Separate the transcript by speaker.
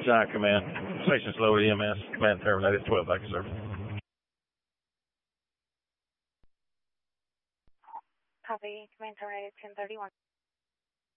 Speaker 1: Side command. Station slow EMS. Command terminated. 12 back in service.
Speaker 2: Copy. Command terminated 1031.